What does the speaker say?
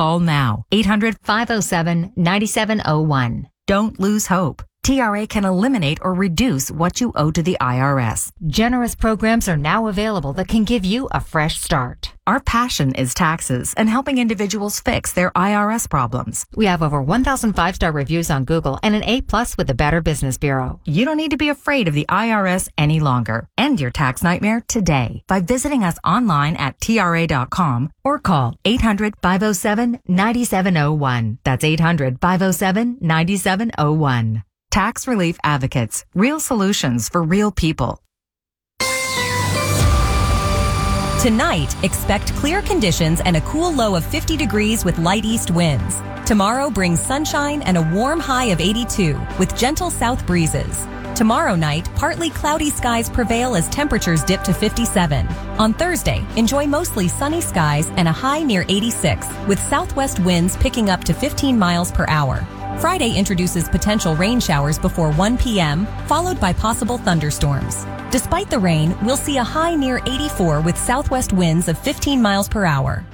Call now. 800-507-9701. Don't lose hope. TRA can eliminate or reduce what you owe to the IRS. Generous programs are now available that can give you a fresh start. Our passion is taxes and helping individuals fix their IRS problems. We have over 1,000 5-star reviews on Google and an A+ with the Better Business Bureau. You don't need to be afraid of the IRS any longer. End your tax nightmare today by visiting us online at TRA.com or call 800-507-9701. That's 800-507-9701. Tax Relief Advocates. Real solutions for real people. Tonight, expect clear conditions and a cool low of 50 degrees with light east winds. Tomorrow brings sunshine and a warm high of 82 with gentle south breezes. Tomorrow night, partly cloudy skies prevail as temperatures dip to 57. On Thursday, enjoy mostly sunny skies and a high near 86 with southwest winds picking up to 15 miles per hour. Friday introduces potential rain showers before 1 p.m., followed by possible thunderstorms. Despite the rain, we'll see a high near 84 with southwest winds of 15 miles per hour.